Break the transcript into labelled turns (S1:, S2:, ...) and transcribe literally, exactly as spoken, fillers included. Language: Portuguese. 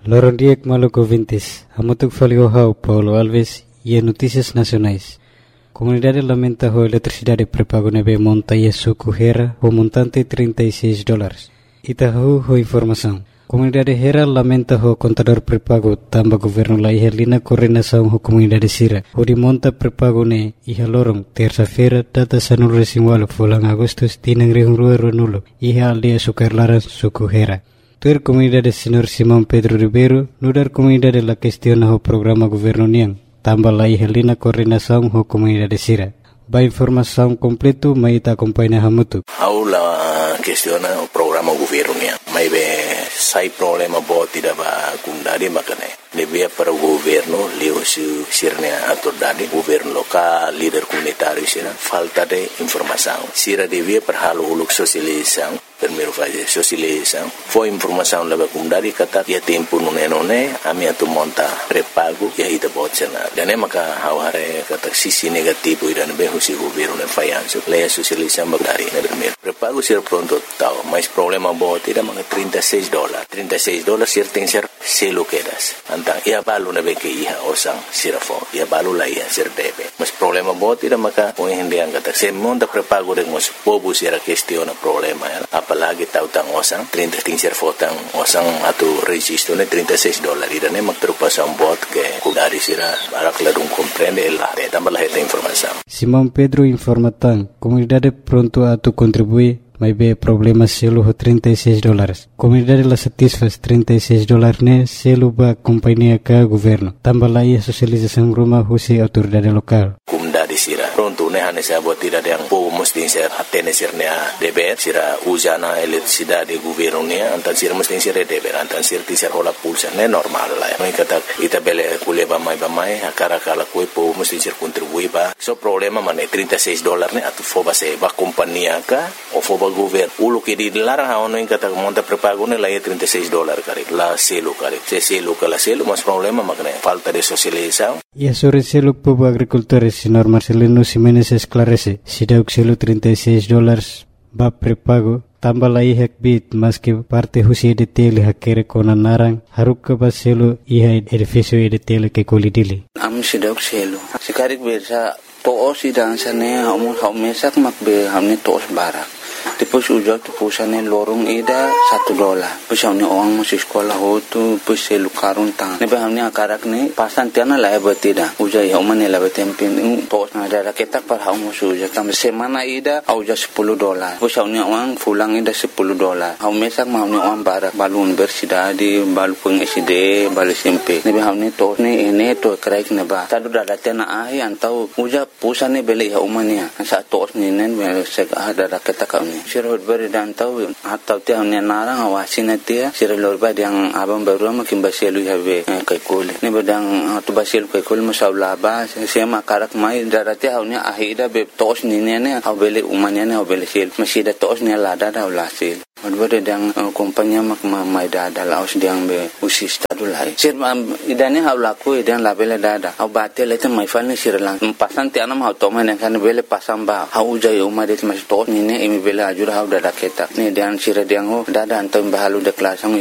S1: Loron Diek Maluco Vintis, Hamutuk Folio Paulo Alves e Notícias Nacionais. Comunidade lamenta a eletricidade pré-pago nebe monta e suco Hera, o montante trinta e seis dólares. Itahu ho informação. Comunidade Hera lamenta o contador pré-pago tamba governo la ihalina coordenação ho comunidade Sira. O de monta pré-pago ne iha lorong terça-feira data sanul resinwalo fulang agustus tinang rihung rua nulo iha aldea sukarlaran suco Hera. Tuer comunidade senhor Simão Pedro Ribeiro, nudar comunidade la questiona o programa governo niang, tamba la ihalina coordenação ho comunidade Sira. Ba informação completo maita acompanha hamutu.
S2: Aula questiona o programa governo niang. Mai be sai problema bo tidak ba kundari makane. Lebih para o governo leo su sirnya autoridade governo lokal líder comunitário sira falta de informação. Sira devia para halo uluk sosialização. Primeiro fazer socialização. Foi informação leva kundari kata ya tempo nune nune ami atu monta pré-pago ya ida botcena. Dan maka haware kata sisi negativo ida be husi governo ne fayanso. Leia socialização bagari ne primeiro. Pré-pago sira pronto tau, mas problema bo tidak maka trinta e seis dólares. trinta e seis dólares sir tem ser selo quedas. Antang ia balu na be ke iha osang sira fo. Ia balu la ia sir debe. Mas problema bo tidak maka poin hindi ang kata se monta pré-pago de mos pobu sira questiona problema ya. Apalagi tahu tang osang trinta tingser fotang osang atau registro ne trinta e seis dólares dan emak terpasang bot ke kudari sira barak ladung comprende la de tambah la esta informação.
S1: Simão Pedro informa tang comunidade pronto a tu contribuir mas be problema selo ho trinta e seis dólares. Comunidade la satisfaz trinta e seis dólares ne selo ba companhia ka governo. Tambah la ia socialização rumah husi autoridade lokal.
S2: Dari sira pronto ne hane sa buat tidak yang po mesti ser atene sirnya deber sira usana eletricidade governo ne antan sira mesti ser deber antan sir ti ser hola pulsa ne normal la mai kata ita bele kuleba mai ba mai akara kala ko po mesti ser contribui ba so problema mane trinta e seis dólares ne atu foba se ba companhia ka o foba governo ulo ke di larang ha ono kata monta pré-pago ne la trinta e seis dólares kare la selo kare se selo kala selo mas problema makne falta de socialização
S1: e sobre selo povo agricultores sinor Marcelino Jiménez esclarece, si dauk selo trinta e seis dólares ba pré-pago, tambah la ihak bit mas que parte husi de tele hakere kona narang, haruk ka ba selo iha edificio de tele ke kolidili.
S3: Am si dauk selo, sekarik bersa toos si dansane hamu haumesak makbe hamne toos barak. Tipos ujak tipusane lorong ida satu dolar. Pus hamne orang masih sekolah ho tu pus selu karun tang. Nebe hamne akarak ne pasan tiana la betida. Ujai hamane la betempin tos na ada ketak par hamu ujak tam semana ida auja sepuluh dolar. Pus hamne orang pulang ida sepuluh dolar. Haumesak hamne orang barak balun bersida di balu peng S D balu S M P. Nebe hamne tos ne ene to kraik neba. Tadu dada tiana ahi antau ujak pusane beli haumania. Sa tos ne nen sek ada ketak sirhut beri dan tahu atau tiang ni narang awasin dia sirhut lorba yang abang baru makin basilu habe kai kule ni bedang tu basilu kai kule masalah ba sema karak mai darati hau ni ahida be tos ni ne ne hau beli umanya ne hau beli sil masih da tos ni lada da ulasil Berbeda dengan kompanya mak mai dada laos diang be usis tadu lai. Sir idane hau laku idan labele dada. Hau batel itu mai falni sir lang. Pasan ti anam hau toma ne kan bele pasam ba. Hau jai umar dit mas to ni ne imi bele ajur hau dada ketak. Ni dian sir diang ho dada antam bahalu de kelas